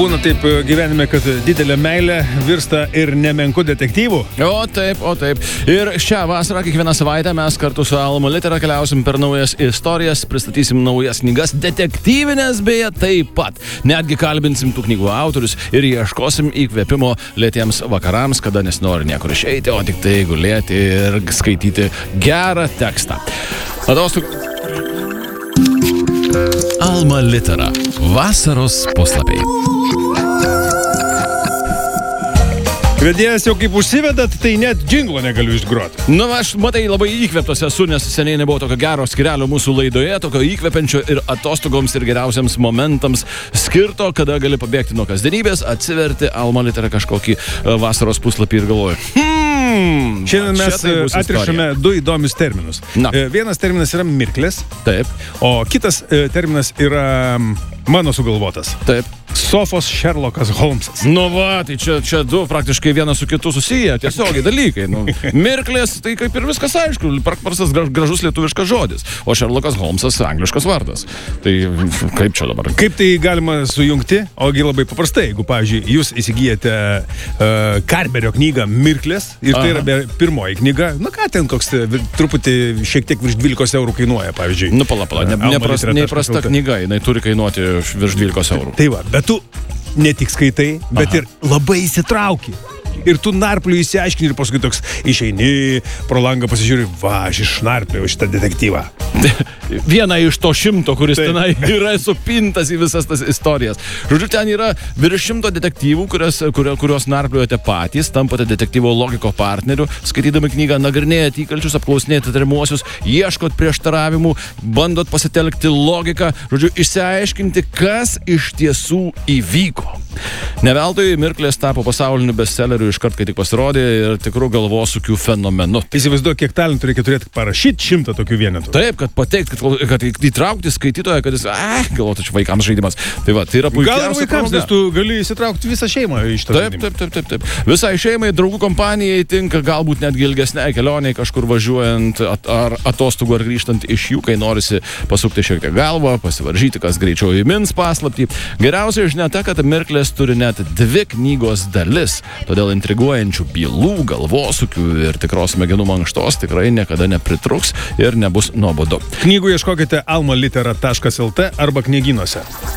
Būna taip gyvenime, kad didelė meilė virsta ir nemenku detektyvu. O taip. Ir šią vasarą kiekvieną savaitę mes kartu su Alma Litera keliausim per naujas istorijas, pristatysim naujas knygas, detektyvinės beje taip pat. Netgi kalbinsim tų knygų autorius ir ieškosim įkvėpimo lėtiems vakarams, kada nesinori niekur išeiti, o tik tai gulėti ir skaityti gerą tekstą. Alma Litera. Vasaros puslapiai. Vedėjas jau kaip užsivedat, tai net džinglo negaliu išgroti. Nu, aš, matai, labai įkvėptas esu, nes seniai nebuvo tokio gero skirelio mūsų laidoje, tokio įkvepiančio ir atostogoms ir geriausiams momentams skirto, kada gali pabėgti nuo kasdienybės, atsiverti Alma Litera kažkokį vasaros puslapį ir galvoju. Šiandien mes atrišame du įdomius terminus. Vienas terminas yra mirklės. Taip. O kitas terminas yra mano sugalvotas. Taip. Sofos Sherlockas Holmsas. Nu va, tai čia du praktiškai vienas su kitu susiję, tiesiogiai dalykai. Nu, mirklės, tai kaip ir viskas aišku, paprastas gražus lietuviškas žodis, o Sherlockas Holmsas angliškas vardas. Tai kaip čia dabar? Kaip tai galima sujungti? Ogi labai paprastai, jeigu, pavyzdžiui, jūs įsigijate Karberio knygą Mirklės, ir tai yra pirmoji knyga, na ką ten koks truputį šiek tiek virš 12 eurų kainuoja, pavyzdžiui. Nu pala, neįprasta knyga, jinai turi kainuoti virš 12 eurų. Tai va, bet tu ne tik skaitai, bet ir labai įsitrauki. Ir tu narpliu įsiaiškini ir paskui toks išeini, pro langą pasižiūri, va, aš išnarpliu šitą detektyvą. Vieną iš to 100, kuris tenai yra supintas į visas tas istorijas. Žodžiu, ten yra virš 100 detektyvų, kurios narpliuojate patys, tampate detektyvo logiko partneriu, skaitydami knygą, nagrinėjate įkalčius, apklausinėjate tariamuosius, ieškot prieštaravimų, bandot pasitelkti logiką, žodžiu, išsiaiškinti, kas iš tiesų įvyko. Neveltui Mirklės tapo pasauliniu bestselleriu iškart, kai tik pasirodė, ir tikrų galvosūkių fenomenu. Įsivaizduoju, kiek talentų reikia turėti parašyti 100 tokių vienetų. Taip, kad pateikti, kad įtraukti skaitytoją, kad jis, galvotų, čia vaikams žaidimas. Tai va, tai yra puikiausia. Gal ir vaikams, nes tu gali įsitraukti visą šeimą iš to žaidimą. Taip. Visai šeimai, draugų kompanijai tinka, galbūt netgi ilgesnei kelioniai, kažkur važiuojant ar atostogų ar grįžtant iš jų, kai norisi pasukti šiek tiek galvą, pasivaržyti, kas greičiau įmins paslaptį. Geriausia žinia ta, kad Mirklės turi net 2 knygos dalis, todėl intriguojančių bylų, galvosūkių ir tikros smegenų mankštos tikrai niekada nepritruks ir nebus nuobodu. Knygų ieškokite almalitera.lt arba knygynuose.